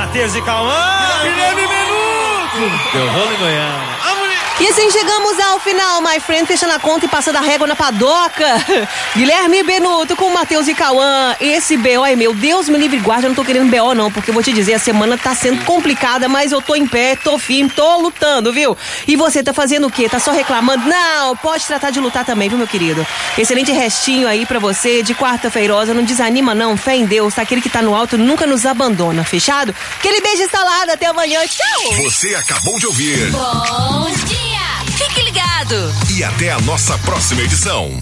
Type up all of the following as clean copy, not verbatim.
Matheus e Cauã. Guilherme Benuto. Deu rolo em Goiânia. E assim chegamos ao final, my friend, fechando a conta e passando a régua na padoca. Guilherme Benuto com Matheus e Cauã. Esse BO é meu. Deus me livre e guarde, eu não tô querendo BO não, porque eu vou te dizer, a semana tá sendo complicada, mas eu tô em pé, tô firme, tô lutando, viu? E você tá fazendo o quê? Tá só reclamando? Não, pode tratar de lutar também, viu, meu querido? Excelente restinho aí pra você de quarta-feirosa. Não desanima não, fé em Deus, tá? Aquele que tá no alto nunca nos abandona, fechado? Aquele beijo instalado, até amanhã, tchau! Você acabou de ouvir. Bom dia! Fique ligado! E até a nossa próxima edição.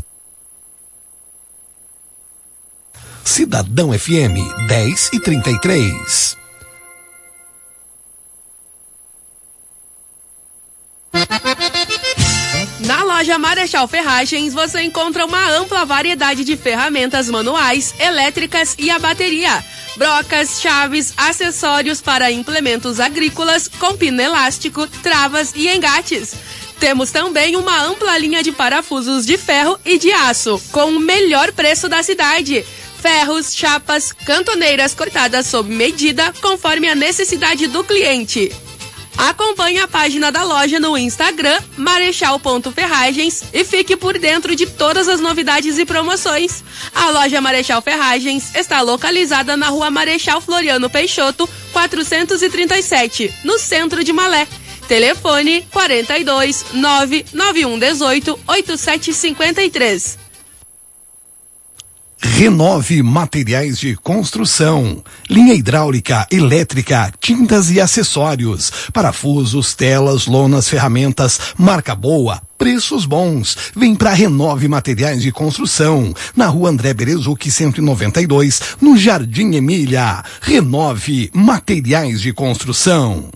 Cidadão FM 10:33. Na loja Marechal Ferragens você encontra uma ampla variedade de ferramentas manuais, elétricas e a bateria. Brocas, chaves, acessórios para implementos agrícolas com pino elástico, travas e engates. Temos também uma ampla linha de parafusos de ferro e de aço, com o melhor preço da cidade. Ferros, chapas, cantoneiras cortadas sob medida, conforme a necessidade do cliente. Acompanhe a página da loja no Instagram, marechal.ferragens, e fique por dentro de todas as novidades e promoções. A loja Marechal Ferragens está localizada na rua Marechal Floriano Peixoto, 437, no centro de Malé. Telefone 42 991 18 8753. Renove Materiais de Construção, linha hidráulica, elétrica, tintas e acessórios, parafusos, telas, lonas, ferramentas, marca boa, preços bons. Vem pra Renove Materiais de Construção, na rua André Berezuc 192, no Jardim Emília. Renove Materiais de Construção.